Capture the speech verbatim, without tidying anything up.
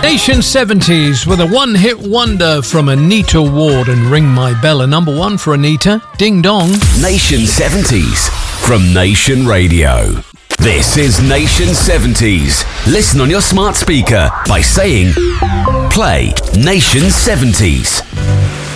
Nation seventies with a one-hit wonder from Anita Ward and Ring My Bell. A number one for Anita, Ding Dong. Nation seventies from Nation Radio. This is Nation seventies. Listen on your smart speaker by saying, play Nation seventies.